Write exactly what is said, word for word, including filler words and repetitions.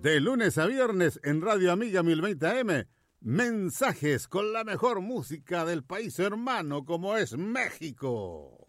De lunes a viernes en Radio Amiga mil veinte A M, mensajes con la mejor música del país hermano como es México.